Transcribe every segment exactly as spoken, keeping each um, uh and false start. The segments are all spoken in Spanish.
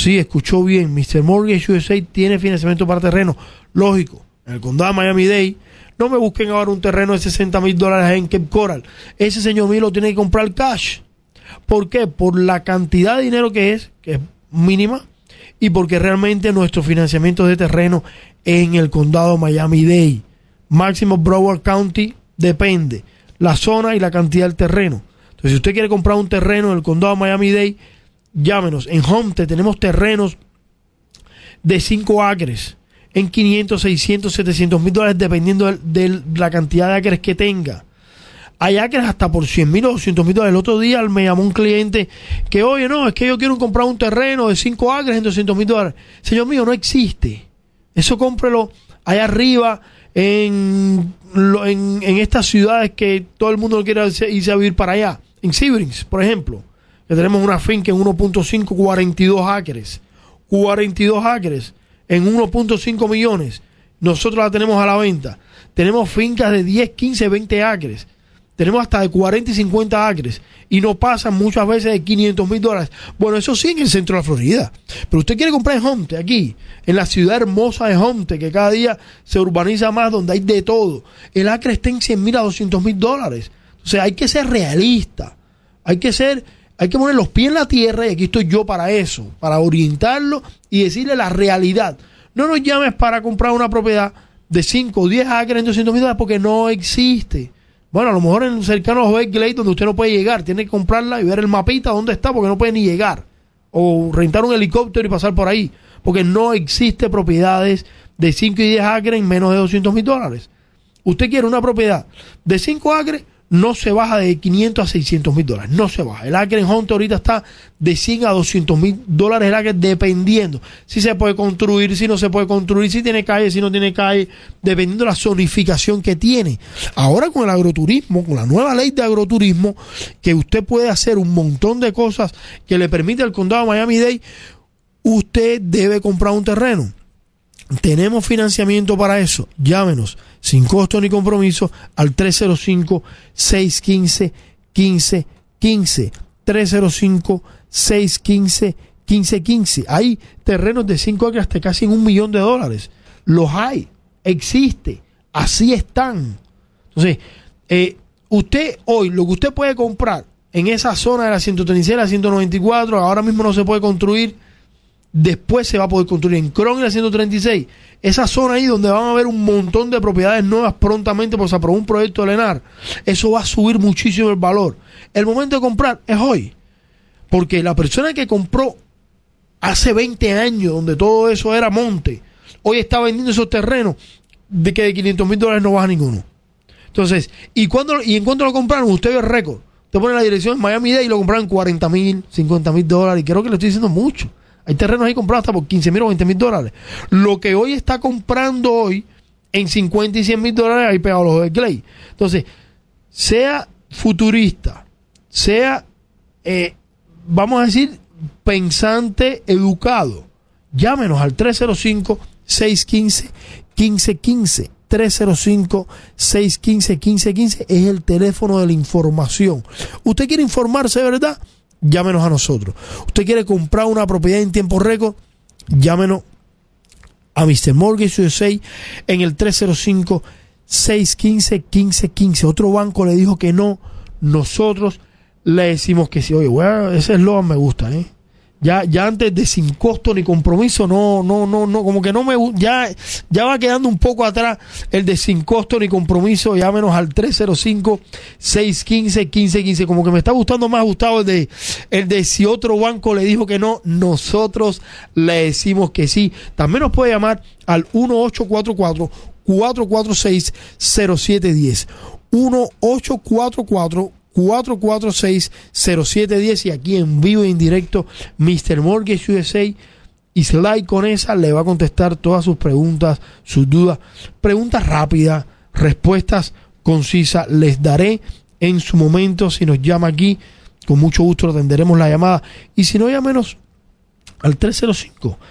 Sí, escuchó bien. mister Mortgage U S A tiene financiamiento para terreno. Lógico, en el condado de Miami-Dade. No me busquen ahora un terreno de sesenta mil dólares en Cape Coral. Ese señor mío lo tiene que comprar cash. ¿Por qué? Por la cantidad de dinero que es, que es mínima, y porque realmente nuestro financiamiento de terreno en el condado de Miami-Dade. Máximo Broward County depende. La zona y la cantidad del terreno. Entonces, si usted quiere comprar un terreno en el condado de Miami-Dade, llámenos. En Homestead tenemos terrenos de cinco acres en quinientos, seiscientos, setecientos mil dólares dependiendo de, de la cantidad de acres que tenga. Hay acres hasta por cien mil o doscientos mil dólares. El otro día me llamó un cliente que, oye, no, es que yo quiero comprar un terreno de cinco acres en doscientos mil dólares. Señor mío, no existe. Eso cómprelo allá arriba en, en, en estas ciudades que todo el mundo quiere irse a vivir para allá. En Seabrings, por ejemplo, que tenemos una finca en uno punto cinco, cuarenta y dos acres. cuarenta y dos acres en uno punto cinco millones. Nosotros la tenemos a la venta. Tenemos fincas de diez, quince, veinte acres. Tenemos hasta de cuarenta y cincuenta acres. Y no pasan muchas veces de quinientos mil dólares. Bueno, eso sí en el centro de la Florida. Pero usted quiere comprar en Homestead, aquí, en la ciudad hermosa de Homestead, que cada día se urbaniza más, donde hay de todo. El acre está en cien mil a doscientos mil dólares. O sea, hay que ser realista. Hay que ser... Hay que poner los pies en la tierra y aquí estoy yo para eso, para orientarlo y decirle la realidad. No nos llames para comprar una propiedad de cinco o diez acres en doscientos mil dólares porque no existe. Bueno, a lo mejor en cercano a los Everglades donde usted no puede llegar, tiene que comprarla y ver el mapita dónde está porque no puede ni llegar. O rentar un helicóptero y pasar por ahí porque no existe propiedades de cinco y diez acres en menos de doscientos mil dólares. Usted quiere una propiedad de cinco acres, no se baja de quinientos a seiscientos mil dólares. No se baja. El acre en Homestead ahorita está de cien a doscientos mil dólares el acre, dependiendo si se puede construir, si no se puede construir, si tiene calle, si no tiene calle, dependiendo de la zonificación que tiene. Ahora con el agroturismo, con la nueva ley de agroturismo, que usted puede hacer un montón de cosas que le permite al condado de Miami-Dade, usted debe comprar un terreno. Tenemos financiamiento para eso. Llámenos sin costo ni compromiso al tres cero cinco, seis uno cinco, uno cinco uno cinco. tres cero cinco, seis uno cinco, uno cinco uno cinco. Hay terrenos de cinco acres hasta casi en un millón de dólares. Los hay. Existe. Así están. Entonces, eh, usted hoy, lo que usted puede comprar en esa zona de la ciento treinta y seis, la ciento noventa y cuatro, ahora mismo no se puede construir. Después se va a poder construir en Cron y la ciento treinta y seis. Esa zona ahí donde van a haber un montón de propiedades nuevas prontamente porque se aprobó un proyecto de Lenar. Eso va a subir muchísimo el valor. El momento de comprar es hoy. Porque la persona que compró hace veinte años, donde todo eso era monte, hoy está vendiendo esos terrenos de que de quinientos mil dólares no baja ninguno. Entonces, ¿y cuándo, y en cuánto lo compraron? Usted ve el récord. Te pone la dirección en Miami-Dade y lo compraron en cuarenta mil, cincuenta mil dólares. Y creo que le estoy diciendo mucho. Hay terrenos ahí comprados hasta por quince mil o veinte mil dólares. Lo que hoy está comprando hoy en cincuenta y cien mil dólares ahí pegado a los Everglades. Entonces, sea futurista, sea, eh, vamos a decir, pensante, educado, llámenos al tres cero cinco, seis uno cinco, uno cinco uno cinco. tres cero cinco, seis uno cinco, uno cinco uno cinco es el teléfono de la información. ¿Usted quiere informarse, verdad? Llámenos a nosotros. ¿Usted quiere comprar una propiedad en tiempo récord? Llámenos a mister Mortgage U S A en el tres cero cinco, seis uno cinco, uno cinco uno cinco. Otro banco le dijo que no. Nosotros le decimos que sí. Oye, bueno, ese eslogan me gusta, ¿eh? Ya, ya antes de sin costo ni compromiso, no, no, no, no, como que no me gusta, ya, ya va quedando un poco atrás el de sin costo ni compromiso. Llámenos al tres cero cinco, seis uno cinco, uno cinco uno cinco. Como que me está gustando más, Gustavo, el de, el de si otro banco le dijo que no, nosotros le decimos que sí. También nos puede llamar al uno ocho cuatro cuatro, cuatro cuatro seis, cero siete uno cero. uno ocho cuatro cuatro, cuatro cuatro seis, cero siete uno cero y aquí en vivo e indirecto mister Mortgage U S A y Sly Conesa le va a contestar todas sus preguntas, sus dudas, preguntas rápidas, respuestas concisas, les daré en su momento. Si nos llama aquí, con mucho gusto atenderemos la llamada, y si no, llámenos al tres cero cinco,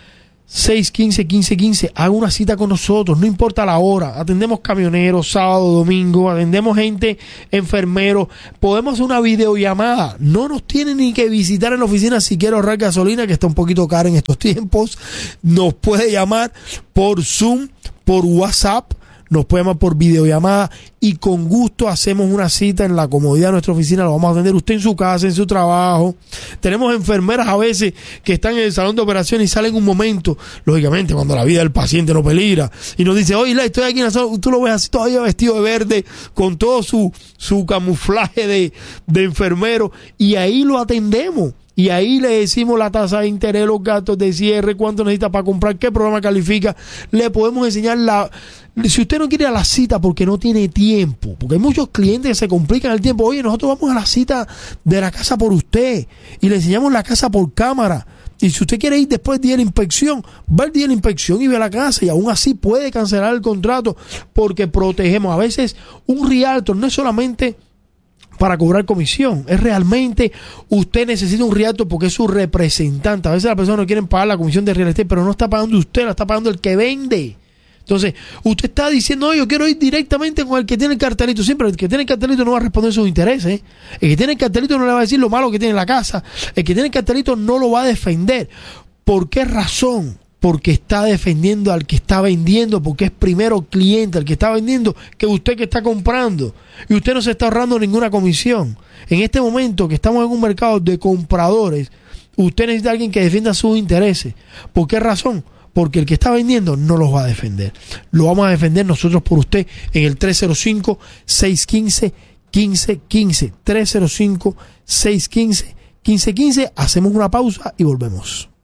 seis uno cinco, uno cinco uno cinco. Haga una cita con nosotros, no importa la hora. Atendemos camioneros, sábado, domingo, atendemos gente, enfermeros. Podemos hacer una videollamada. No nos tienen ni que visitar en la oficina si quiere ahorrar gasolina, que está un poquito cara en estos tiempos. Nos puede llamar por Zoom, por WhatsApp. Nos puede llamar por videollamada y con gusto hacemos una cita en la comodidad de nuestra oficina. Lo vamos a atender usted en su casa, en su trabajo. Tenemos enfermeras a veces que están en el salón de operaciones y salen un momento, lógicamente cuando la vida del paciente no peligra, y nos dice, oye, estoy aquí en la sala. Tú lo ves así todavía vestido de verde con todo su, su camuflaje de, de enfermero, y ahí lo atendemos. Y ahí le decimos la tasa de interés, los gastos de cierre, cuánto necesita para comprar, qué programa califica. Le podemos enseñar la... Si usted no quiere ir a la cita porque no tiene tiempo, porque hay muchos clientes que se complican el tiempo. Oye, nosotros vamos a la cita de la casa por usted y le enseñamos la casa por cámara. Y si usted quiere ir después del día de la inspección, va el día de la inspección y ve la casa, y aún así puede cancelar el contrato porque protegemos. A veces un realtor no es solamente para cobrar comisión, es realmente usted necesita un realtor porque es su representante. A veces las personas no quieren pagar la comisión de real estate, pero no está pagando usted, la está pagando el que vende. Entonces, usted está diciendo, no, yo quiero ir directamente con el que tiene el cartelito. Siempre el que tiene el cartelito no va a responder sus intereses. El que tiene el cartelito no le va a decir lo malo que tiene en la casa. El que tiene el cartelito no lo va a defender. ¿Por qué razón? Porque está defendiendo al que está vendiendo, porque es primero cliente, al que está vendiendo, que usted que está comprando. Y usted no se está ahorrando ninguna comisión. En este momento que estamos en un mercado de compradores, usted necesita a alguien que defienda sus intereses. ¿Por qué razón? Porque el que está vendiendo no los va a defender. Lo vamos a defender nosotros por usted en el tres cero cinco, seis uno cinco, uno cinco uno cinco. tres cero cinco, seis uno cinco, uno cinco uno cinco. Hacemos una pausa y volvemos.